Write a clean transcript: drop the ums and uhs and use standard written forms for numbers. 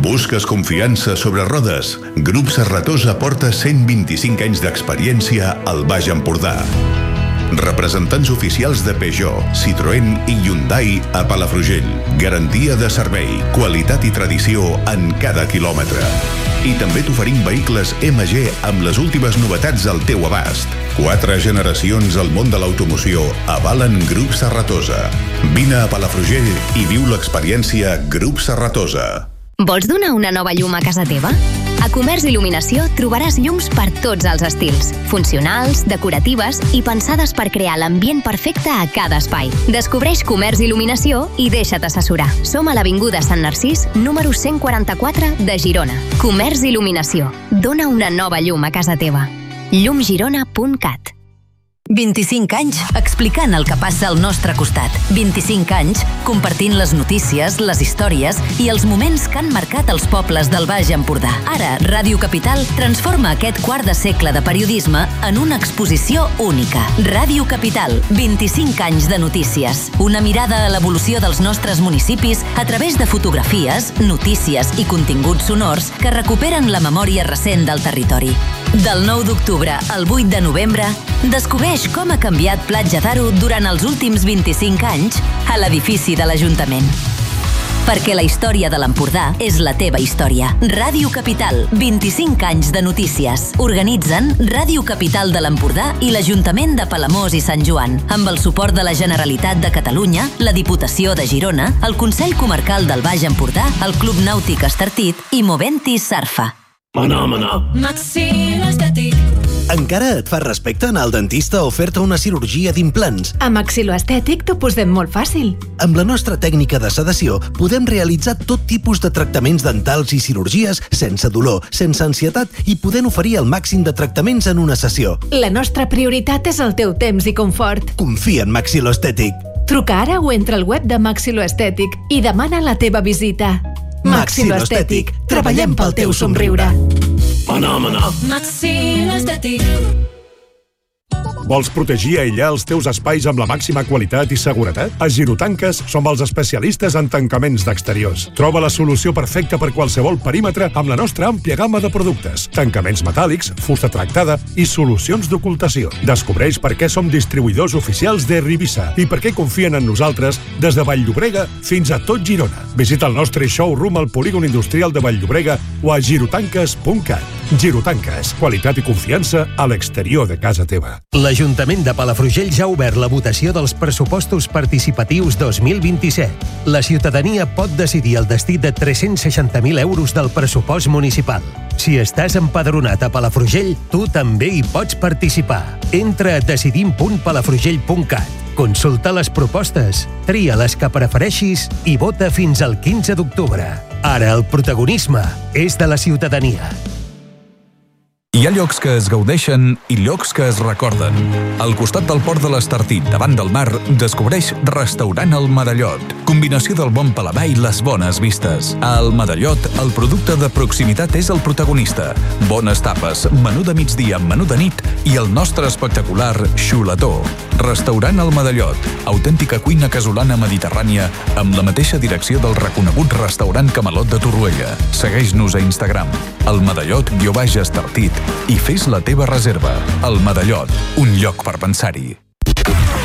Busques confiança sobre rodes? Grup Serratosa porta 125 anys d'experiència al Baix Empordà. Representants oficials de Peugeot, Citroën i Hyundai a Palafrugell. Garantia de servei, qualitat i tradició en cada quilòmetre. I també t'oferim vehicles MG amb les últimes novetats al teu abast. 4 generacions al món de l'automoció avalen Grup Serratosa. Vine a Palafrugell i viu l'experiència Grup Serratosa. Vols donar una nova llum a casa teva? A Comerç Il·luminació trobaràs llums per tots els estils, funcionals, decoratives i pensades per crear l'ambient perfecte a cada espai. Descobreix Comerç Il·luminació i deixa't assessorar. Som a l'Avinguda Sant Narcís, número 144 de Girona. Comerç Il·luminació. Dona una nova llum a casa teva. llumgirona.cat 25 anys explicant el que passa al nostre costat. 25 anys compartint les notícies, les històries i els moments que han marcat els pobles del Baix Empordà. Ara, Ràdio Capital transforma aquest quart de segle de periodisme en una exposició única. Ràdio Capital, 25 anys de notícies. Una mirada a l'evolució dels nostres municipis a través de fotografies, notícies i continguts sonors que recuperen la memòria recent del territori. Del 9 d'octubre al 8 de novembre, descobreix com ha canviat Platja d'Aro durant els últims 25 anys a l'edifici de l'Ajuntament. Perquè la història de l'Empordà és la teva història. Ràdio Capital, 25 anys de notícies. Organitzen Ràdio Capital de l'Empordà i l'Ajuntament de Palamós i Sant Joan, amb el suport de la Generalitat de Catalunya, la Diputació de Girona, el Consell Comarcal del Baix Empordà, el Club Nàutic Estartit i Moventi Sarfa. Maxilo Estètic. Encara et fa respecte anar al dentista o fer-te una cirurgia d'implants? A Maxilo Estètic t'ho posem molt fàcil. Amb la nostra tècnica de sedació podem realitzar tot tipus de tractaments dentals i cirurgies sense dolor, sense ansietat i podent oferir el màxim de tractaments en una sessió. La nostra prioritat és el teu temps i confort. Confia en Maxilo Estètic. Truca ara o entra al web de Maxilo Estètic i demana la teva visita. Maxilo Estètic. Treballem pel teu somriure. Maxilo Estètic. Vols protegir i aïllar els teus espais amb la màxima qualitat i seguretat? A Girotanques som els especialistes en tancaments d'exteriors. Troba la solució perfecta per qualsevol perímetre amb la nostra àmplia gamma de productes. Tancaments metàl·lics, fusta tractada i solucions d'ocultació. Descobreix per què som distribuïdors oficials de Rivisa i per què confien en nosaltres des de Vall-llobrega fins a tot Girona. Visita el nostre showroom al polígon industrial de Vall-llobrega o a girotanques.cat. Girotanques, qualitat i confiança a l'exterior de casa teva. L'Ajuntament de Palafrugell ja ha obert la votació dels pressupostos participatius 2027. La ciutadania pot decidir el destí de 360.000 euros del pressupost municipal. Si estàs empadronat a Palafrugell, tu també hi pots participar. Entra a decidim.palafrugell.cat. Consulta les propostes, tria les que prefereixis i vota fins al 15 d'octubre. Ara el protagonisme és de la ciutadania. Hi ha llocs que es gaudeixen i llocs que es recorden. Al costat del port de l'Estartit, davant del mar, descobreix Restaurant El Medallot. Combinació del bon paladar i les bones vistes. A El Medallot, el producte de proximitat és el protagonista. Bones tapes, menú de migdia, menú de nit i el nostre espectacular xuletó. Restaurant El Medallot, autèntica cuina casolana mediterrània amb la mateixa direcció del reconegut restaurant Camelot de Torroella. Segueix-nos a Instagram, El Medallot_Estartit i fes la teva reserva. El Medallot, un lloc per pensar-hi.